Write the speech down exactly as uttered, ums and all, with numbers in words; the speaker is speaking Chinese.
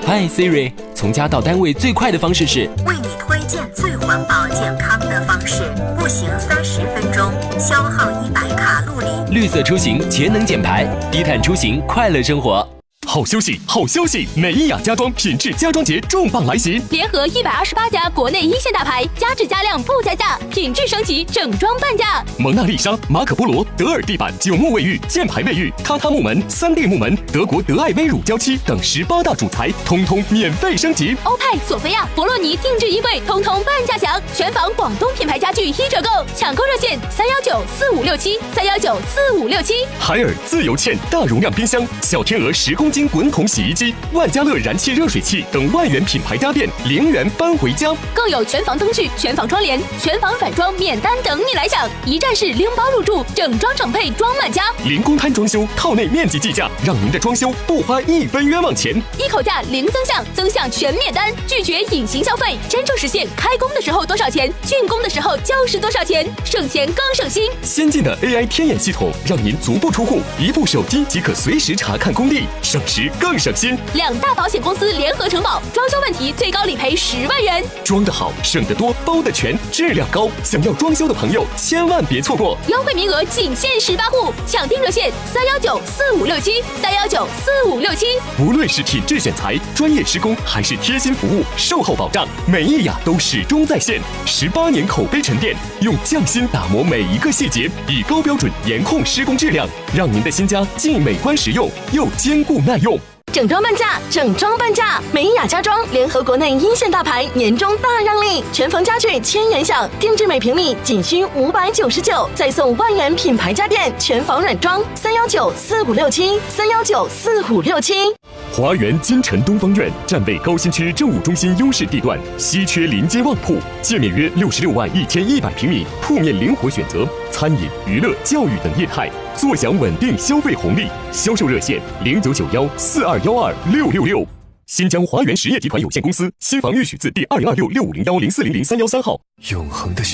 嗨 Siri， 从家到单位最快的方式是为你推荐最环保健康的方式，步行三十分钟，消耗一百卡路里。 绿色出行，节能减排，低碳出行，快乐生活。 好休息，好消息！美伊雅家装品质家装节重磅来袭， 联合一百二十八家国内一线大牌，加质加量不加价，品质升级，整装半价。 蒙娜丽莎、马可波罗、德尔地板、九木卫浴、箭牌卫浴、榻榻木门、三 D 木门、德国德艾薇乳胶漆等十八大主材，通通免费升级。 欧派、索菲亚、博洛尼定制衣柜，通通半价享。全房广东品牌家具一折购，抢购热线三幺九四五六七三幺九四五六七。 海尔自由茜大容量冰箱、小天鹅十公斤滚筒洗衣机、万家乐燃气热水器等万元品牌家电零元搬回家， 更有全房灯具、全房窗帘、全房软装免单等你来享，一站式拎包入住，整装整配装满家， 零公摊装修，套内面积计价，让您的装修不花一分冤枉钱， 一口价零增项，增项全免单，拒绝隐形消费，真正实现开工的时候多少钱，竣工的时候就是多少钱，省钱更省心。 先进的 A I 天眼系统，让您足不出户，一部手机即可随时查看工地，省时更省心。 两大保险公司联合承保，装修问题最高理赔十万元。 装得好，省得多，包得全，质量高。想要装修的朋友，千万别错过， 优惠名额仅限十八户，抢订热线三幺九四五六七三幺九四五六七。 无论是品质选材、专业施工，还是贴心服务、售后保障，美伊雅都始终在线。十八年口碑沉淀，用匠心打磨每一个细节，以高标准严控施工质量，让您的新家既美观实用，又坚固耐用。 整装半价，整装半价！美伊雅家装联合国内一线大牌，年终大让利，全房家具千元享，定制每平米仅需五百九十九，再送万元品牌家电，全房软装。三幺九四五六七三幺九四五六七。 华园金城东方院站位高新区政务中心优势地段，稀缺临街旺铺，界面约六十六万一千一百平米，铺面灵活选择，餐饮、娱乐、教育等业态，坐享稳定消费红利。销售热线零九九幺四二幺二六六六。新疆华园实业集团有限公司新房预许字第二零二六六五零幺零四零零三幺三号。 永恒的